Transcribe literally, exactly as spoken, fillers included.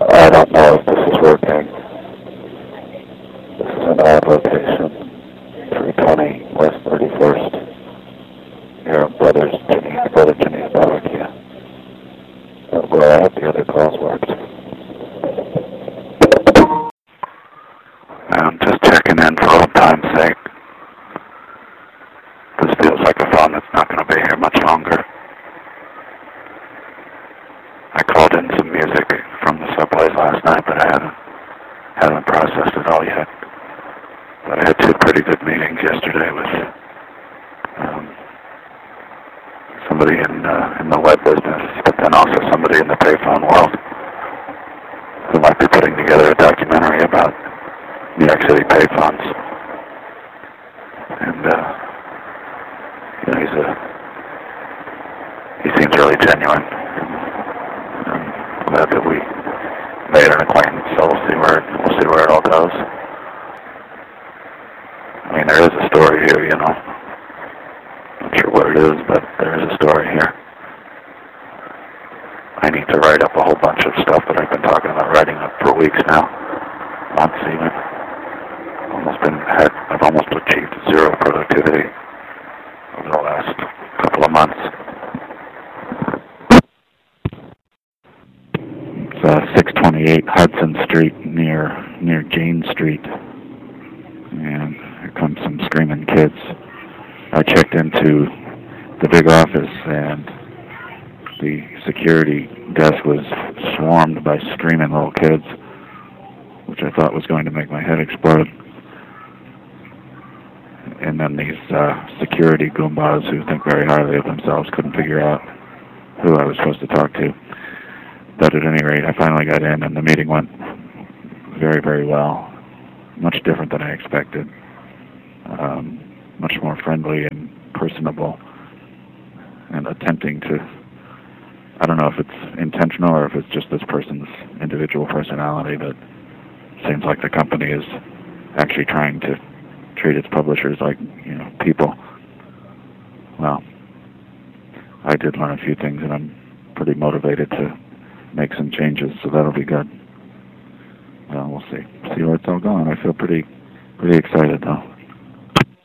I don't know if this is working. This is an odd location, three twenty West thirty-first, here at Brothers Jenny's, Brother Jenny's Barbecue. Uh, well, I hope the other calls worked. I'm just checking in for old time's sake. This feels like a phone that's not going to be here much longer. I called in some music from the subways last night, but I haven't, haven't processed it all yet. But I had two pretty good meetings yesterday with um, somebody in uh, in the web business, but then also somebody in the payphone world who might be putting together a documentary about New York City payphones. And uh, you know, he's a he seems really genuine. I'm glad that we made an acquaintance, so we'll see where we'll see where it all goes. I mean, there is a story here, you know. Not sure what it is, but there is a story here. I need to write up a whole bunch of stuff that I've been talking about writing up for weeks now, months even. Almost been had I've almost achieved zero productivity over the last couple of months. It's uh, six twenty-eight Hudson Street near near Jane Street, and here come some screaming kids. I checked into the big office, and the security desk was swarmed by screaming little kids, which I thought was going to make my head explode. And then these uh, security goombas who think very highly of themselves couldn't figure out who I was supposed to talk to. But at any rate, I finally got in, and the meeting went very, very well. Much different than I expected. Um, much more friendly and personable, and attempting to, I don't know if it's intentional or if it's just this person's individual personality, but it seems like the company is actually trying to treat its publishers like, you know, people. Well, I did learn a few things, and I'm pretty motivated to make some changes, so that'll be good. Well, we'll see. See where it's all going. I feel pretty, pretty excited, though.